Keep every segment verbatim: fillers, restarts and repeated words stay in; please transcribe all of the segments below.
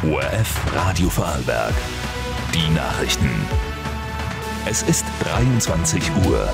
O R F Radio Vorarlberg. Die Nachrichten. Es ist dreiundzwanzig Uhr.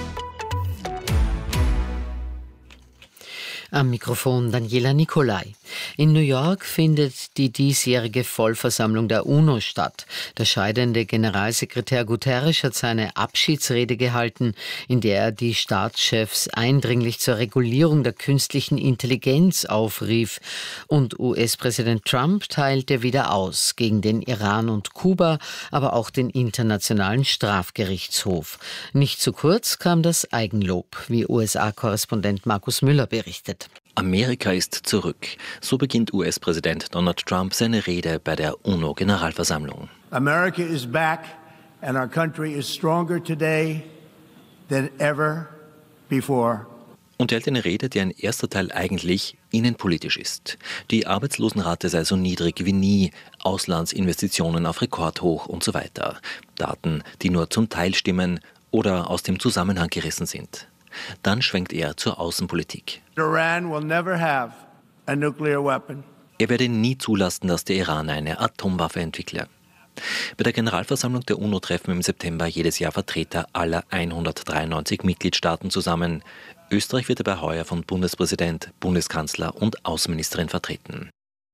Am Mikrofon Daniela Nicolai. In New York findet die diesjährige Vollversammlung der UNO statt. Der scheidende Generalsekretär Guterres hat seine Abschiedsrede gehalten, in der er die Staatschefs eindringlich zur Regulierung der künstlichen Intelligenz aufrief. Und U S-Präsident Trump teilte wieder aus gegen den Iran und Kuba, aber auch den Internationalen Strafgerichtshof. Nicht zu kurz kam das Eigenlob, wie U S A-Korrespondent Markus Müller berichtet. Amerika ist zurück. So beginnt U S-Präsident Donald Trump seine Rede bei der UNO-Generalversammlung. America is back and our country is stronger today than ever before. Und er hält eine Rede, deren erster Teil eigentlich innenpolitisch ist. Die Arbeitslosenrate sei so niedrig wie nie, Auslandsinvestitionen auf Rekordhoch und so weiter. Daten, die nur zum Teil stimmen oder aus dem Zusammenhang gerissen sind. Dann schwenkt er zur Außenpolitik. Iran will never have a nuclear weapon. Er werde nie zulassen, dass der Iran eine Atomwaffe entwickle. Bei der Generalversammlung der UNO treffen im September jedes Jahr Vertreter aller hundertdreiundneunzig Mitgliedstaaten zusammen. Österreich wird dabei heuer von Bundespräsident, Bundeskanzler und Außenministerin vertreten.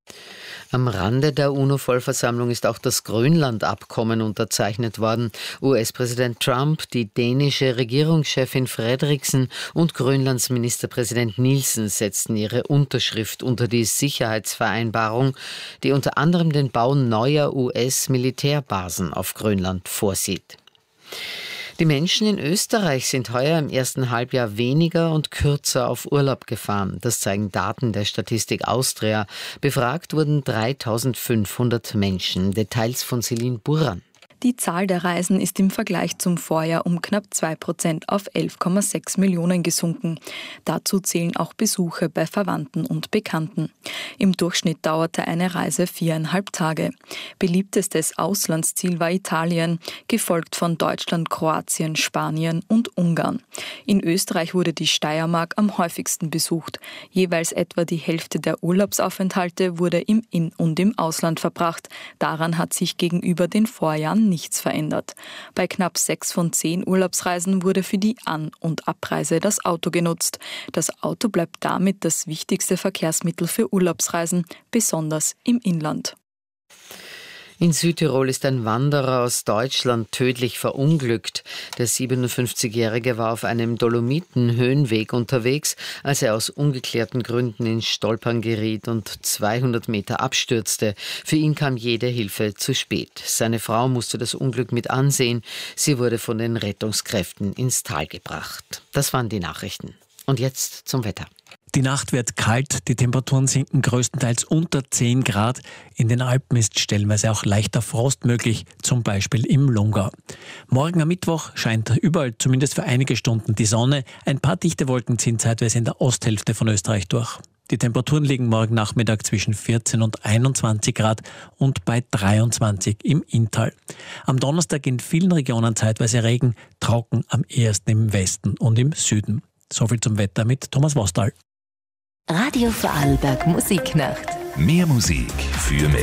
Am Rande der UNO-Vollversammlung ist auch das Grönland-Abkommen unterzeichnet worden. U S-Präsident Trump, die dänische Regierungschefin Frederiksen und Grönlands Ministerpräsident Nielsen setzten ihre Unterschrift unter die Sicherheitsvereinbarung, die unter anderem den Bau neuer U S-Militärbasen auf Grönland vorsieht. Die Menschen in Österreich sind heuer im ersten Halbjahr weniger und kürzer auf Urlaub gefahren. Das zeigen Daten der Statistik Austria. Befragt wurden dreitausendfünfhundert Menschen. Details von Celine Burran. Die Zahl der Reisen ist im Vergleich zum Vorjahr um knapp zwei Prozent auf elf Komma sechs Millionen gesunken. Dazu zählen auch Besuche bei Verwandten und Bekannten. Im Durchschnitt dauerte eine Reise viereinhalb Tage. Beliebtestes Auslandsziel war Italien, gefolgt von Deutschland, Kroatien, Spanien und Ungarn. In Österreich wurde die Steiermark am häufigsten besucht. Jeweils etwa die Hälfte der Urlaubsaufenthalte wurde im In- und im Ausland verbracht. Daran hat sich gegenüber den Vorjahren nichts verändert. Bei knapp sechs von zehn Urlaubsreisen wurde für die An- und Abreise das Auto genutzt. Das Auto bleibt damit das wichtigste Verkehrsmittel für Urlaubsreisen, besonders im Inland. In Südtirol ist ein Wanderer aus Deutschland tödlich verunglückt. Der siebenundfünfzigjährige war auf einem Dolomiten-Höhenweg unterwegs, als er aus ungeklärten Gründen ins Stolpern geriet und zweihundert Meter abstürzte. Für ihn kam jede Hilfe zu spät. Seine Frau musste das Unglück mit ansehen. Sie wurde von den Rettungskräften ins Tal gebracht. Das waren die Nachrichten. Und jetzt zum Wetter. Die Nacht wird kalt, die Temperaturen sinken größtenteils unter zehn Grad. In den Alpen ist stellenweise auch leichter Frost möglich, zum Beispiel im Lungau. Morgen am Mittwoch scheint überall zumindest für einige Stunden die Sonne. Ein paar dichte Wolken ziehen zeitweise in der Osthälfte von Österreich durch. Die Temperaturen liegen morgen Nachmittag zwischen vierzehn und einundzwanzig Grad und bei dreiundzwanzig im Inntal. Am Donnerstag in vielen Regionen zeitweise Regen, trocken am ehesten im Westen und im Süden. Soviel zum Wetter mit Thomas Vostal. Radio Vorarlberg Musiknacht. Mehr Musik für mehr.